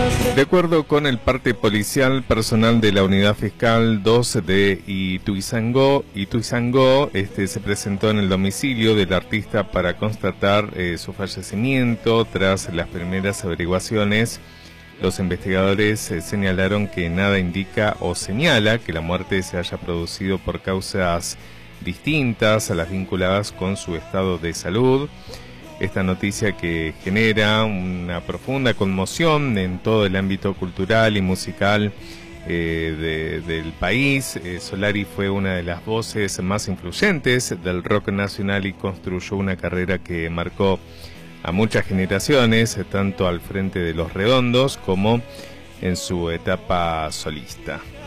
De acuerdo con el parte policial, personal de la Unidad Fiscal 2 de Ituzaingó, se presentó en el domicilio del artista para constatar su fallecimiento. Tras las primeras averiguaciones, los investigadores señalaron que nada indica o señala que la muerte se haya producido por causas distintas a las vinculadas con su estado de salud. Esta noticia que genera una profunda conmoción en todo el ámbito cultural y musical del país. Solari fue una de las voces más influyentes del rock nacional y construyó una carrera que marcó a muchas generaciones, tanto al frente de Los Redondos como en su etapa solista.